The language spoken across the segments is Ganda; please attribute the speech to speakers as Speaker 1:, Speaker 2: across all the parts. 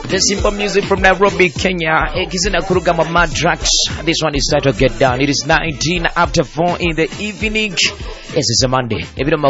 Speaker 1: The simple music from Nairobi, Kenya. Kizina Kurugama Madrax. This one is titled Get Down. It is 19 after 4 in the evening. Yes, it's a Monday.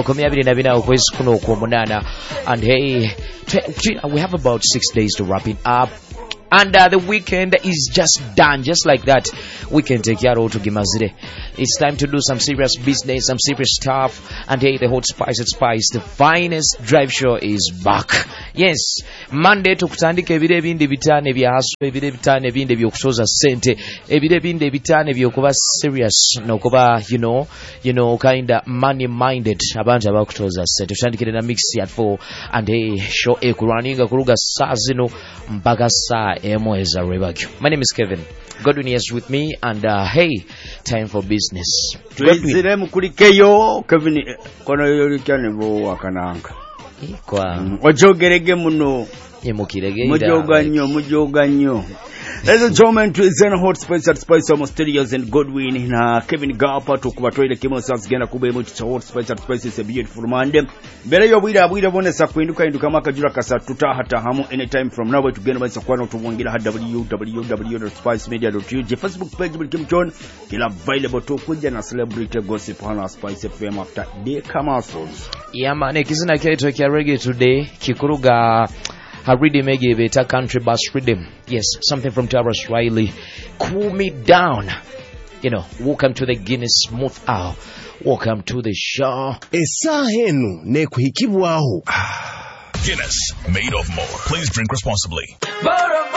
Speaker 1: And hey, we have about 6 days to wrap it up. And the weekend is just done, just like that. We can take care of to Gimazire. It's time to do some serious business, some serious stuff. And hey, the Hot Spice, the finest drive show is back. Yes, Monday tukutandika ebire bindi bitane bya haso, ebire bitane bindi byokusoza sente, ebire bindi bitane byokuba serious nokuba you know kinda money minded abantu abakutoza sente. Tutandikire na mix at 4 and hey, show ekuraninga kuruga saa zino mpaka saa Emoeza Rebagyo. My name is Kevin. Godwin is with me and hey, time for business.
Speaker 2: Tuizire mukulikeyo Kevin kono yolikane bo wakananga.
Speaker 1: Kwa
Speaker 2: ojogerege muno.
Speaker 1: Yemukirege.
Speaker 2: Mujoganyo. Ladies and gentlemen, to Zen Hot Spice at Spice Almost Studios and Godwin na Kevin Gapa tukubatwile kimo sasa gena kubemu cha Hot Spice at Spice is a beautiful Monday. Mbere yo bwira bonesa kuinduka induka makajura kasa tutahata hamu anytime from now to gena basa kwana tuwongira www.spicemedia.ug Facebook page Kim kila available to kuja na celebrity gossip on Spice FM after day commercials.
Speaker 1: Yeah man, kizina kile to reggae today kikuruga Haridi Megi Beta Country Bass Rhythm. Yes, something from Taras Riley. Cool me down. Welcome to the Guinness Smooth Hour. Welcome to the show.
Speaker 3: Esahenu ne kuhikibwaho.
Speaker 4: Guinness, made of more. Please drink responsibly.